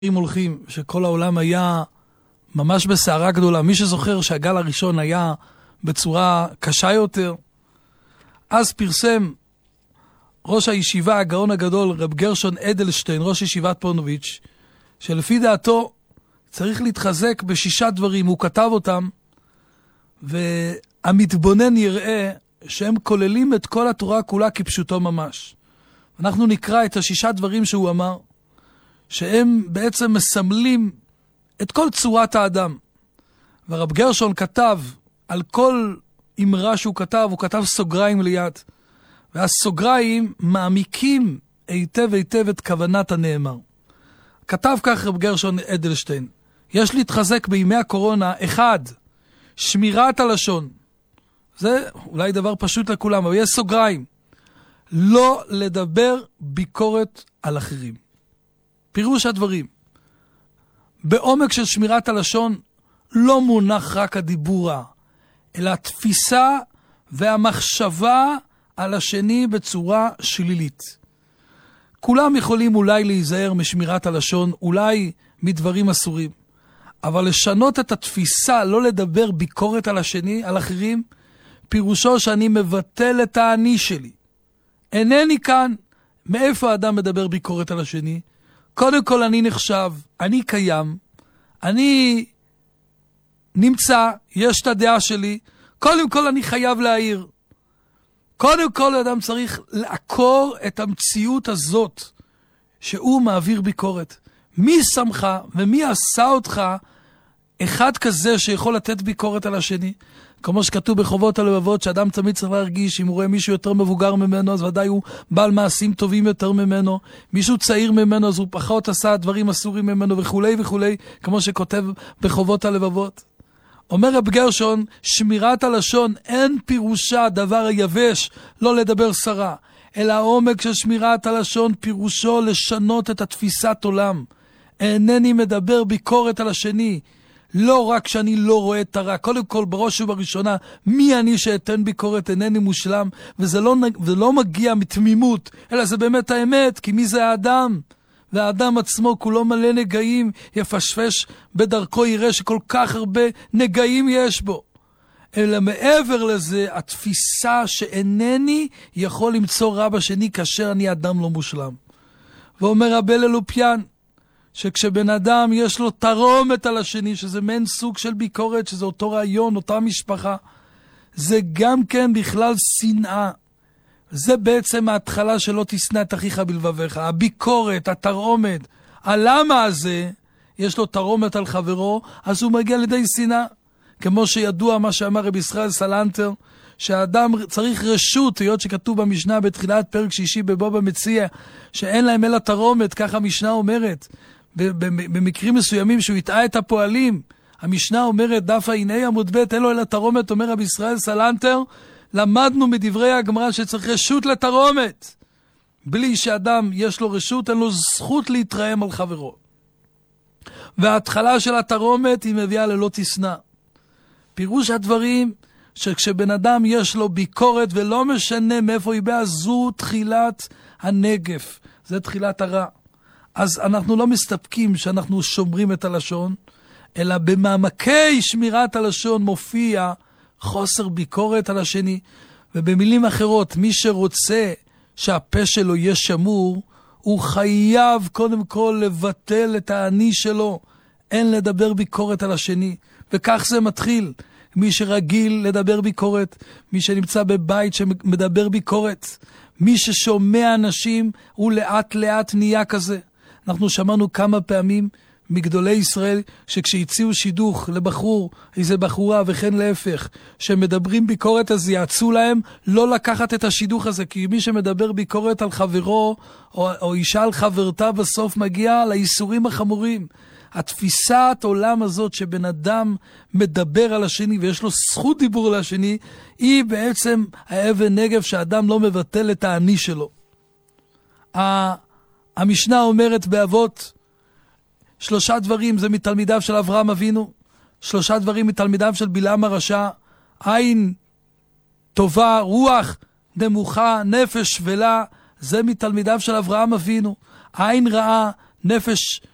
הולכים, שכל העולם היה ממש בסערה גדולה. מי שזוכר שהגל הראשון היה בצורה קשה יותר, אז פרסם ראש הישיבה, הגאון הגדול, רב גרשון אדלשטיין, ראש ישיבת פונוביץ', שלפי דעתו צריך להתחזק בשישה דברים. הוא כתב אותם, והמתבונן יראה שהם כוללים את כל התורה כולה כפשוטו ממש. אנחנו נקרא את השישה דברים שהוא אמר, שהם בעצם מסמלים את כל צורת האדם. ורב גרשון כתב, על כל אמרה שהוא כתב, הוא כתב סוגריים ליד. והסוגריים מעמיקים היטב היטב את כוונת הנאמר. כתב כך רב גרשון אדלשטיין, יש להתחזק בימי הקורונה, אחד, שמירת הלשון. זה אולי דבר פשוט לכולם, אבל יש סוגריים. לא לדבר ביקורת על אחרים. פירוש הדברים. בעומק של שמירת הלשון לא מונח רק הדיבורה, אלא התפיסה והמחשבה על השני בצורה שלילית. כולם יכולים אולי להיזהר משמירת הלשון, אולי מדברים אסורים, אבל לשנות את התפיסה, לא לדבר ביקורת על השני, על אחרים, פירושו שאני מבטל את האני שלי. אינני כאן. מאיפה האדם מדבר ביקורת על השני? קודם כל אני נחשב, אני קיים, אני נמצא, יש את הדעה שלי, קודם כל אני חייב להעיר. קודם כל האדם צריך לעקור את המציאות הזאת שהוא מעביר ביקורת. מי שמך ומי עשה אותך אחד כזה שיכול לתת ביקורת על השני? כמו שכתוב בחובות הלבבות, שאדם תמיד צריך להרגיש, אם הוא רואה מישהו יותר מבוגר ממנו, אז ודאי הוא בעל מעשים טובים יותר ממנו, מישהו צעיר ממנו, אז הוא פחות עשה דברים אסורים ממנו וכו' וכו', כמו שכותב בחובות הלבבות. אומר רב גרשון, שמירת הלשון אין פירושה דבר היבש, לא לדבר שרה, אלא העומק של שמירת הלשון פירושו לשנות את התפיסת עולם. אינני מדבר ביקורת על השני, לא רק שאני לא רואה את הרע, קודם כל בראש ובראשונה, מי אני שאתן ביקורת? אינני מושלם, וזה לא מגיע מתמימות, אלא זה באמת האמת, כי מי זה האדם? והאדם עצמו כולו מלא נגעים, יפשפש בדרכו, יראה שכל כך הרבה נגעים יש בו. אלא מעבר לזה, התפיסה שאינני יכול למצוא רע בשני כאשר אני אדם לא מושלם. ואומר רבי אלופיאן, שכשבן אדם יש לו תרומת על השני, שזה מעין סוג של ביקורת, שזה אותו רעיון, אותה משפחה, זה גם כן בכלל שנאה. זה בעצם ההתחלה שלא תשנא את אחיך בלבביך. הביקורת, התרומת, הלמה הזה, יש לו תרומת על חברו, אז הוא מגיע לידי שנאה. כמו שידוע מה שאמר רבי ישראל סלנטר, שהאדם צריך רשות, היות שכתוב במשנה בתחילת פרק שישי בבובה מציע, שאין להם אלא תרומת, כך המשנה אומרת. במקרים מסוימים שהוא יטעה את הפועלים, המשנה אומרת דף העיני עמוד ב' אין לו אלא תרומת, אומר רבי ישראל סלנטר, למדנו מדברי הגמרא שצריך רשות לתרומת. בלי שאדם יש לו רשות, אין לו זכות להתרעם על חברו. וההתחלה של התרומת היא מביאה ללא תשנא. פירוש הדברים שכשבן אדם יש לו ביקורת ולא משנה מאיפה היא באה, זו תחילת הנגף, זה תחילת הרע. אז אנחנו לא מסתפקים שאנחנו שומרים את הלשון, אלא במעמקי שמירת הלשון מופיע חוסר ביקורת על השני. ובמילים אחרות, מי שרוצה שהפה שלו יהיה שמור, הוא חייב קודם כל לבטל את האני שלו. אין לדבר ביקורת על השני. וכך זה מתחיל. מי שרגיל לדבר ביקורת, מי שנמצא בבית שמדבר ביקורת, מי ששומע אנשים, הוא לאט לאט נהיה כזה. אנחנו שמענו כמה פעמים מגדולי ישראל, שכשהציעו שידוך לבחור, איזה בחורה וכן להפך, שמדברים ביקורת אז יעצו להם לא לקחת את השידוך הזה, כי מי שמדבר ביקורת על חברו, או אישה על חברתה, בסוף מגיע לאיסורים החמורים. התפיסת עולם הזאת שבן אדם מדבר על השני ויש לו זכות דיבור על השני, היא בעצם האבן נגף שהאדם לא מבטל את האני שלו. המשנה אומרת באבות, 3 דברים זה מתלמידיו של אברהם אבינו, 3 דברים מתלמידיו של בלעם הרשע, עין טובה, רוח נמוכה, נפש שבלה, זה מתלמידיו של אברהם אבינו. עין רעה, נפש